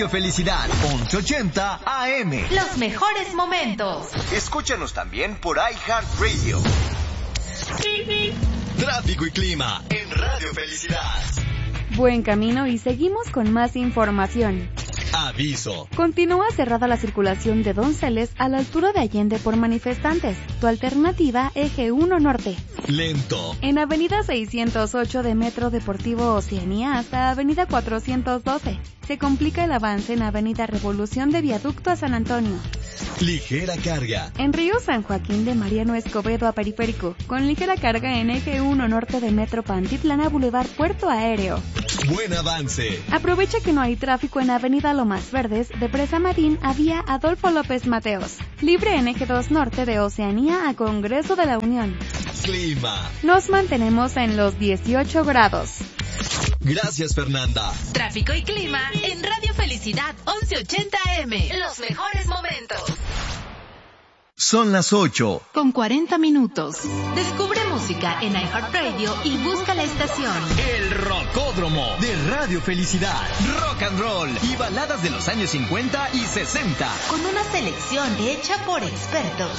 Radio Felicidad, 1180 AM. Los mejores momentos. Escúchanos también por iHeartRadio. Tráfico y clima en Radio Felicidad. Buen camino y seguimos con más información. Aviso. Continúa cerrada la circulación de Donceles a la altura de Allende por manifestantes. Tu alternativa, Eje 1 Norte. Lento. En Avenida 608 de Metro Deportivo Oceanía hasta Avenida 412. Se complica el avance en Avenida Revolución de Viaducto a San Antonio. Ligera carga. En Río San Joaquín de Mariano Escobedo a Periférico, con ligera carga en Eje 1 Norte de Metro Pantitlán a Boulevard Puerto Aéreo. Buen avance. Aprovecha que no hay tráfico en Avenida Lomas Verdes de Presa Marín a vía Adolfo López Mateos. Libre en Eje 2 Norte de Oceanía a Congreso de la Unión. Clima. Nos mantenemos en los 18 grados. Gracias, Fernanda. Tráfico y clima en Radio Felicidad 1180 AM. Los mejores momentos. Son las 8. Con 40 minutos. Descubre música en iHeartRadio y busca la estación. El Rocódromo de Radio Felicidad. Rock and roll y baladas de los años 50 y 60. Con una selección hecha por expertos.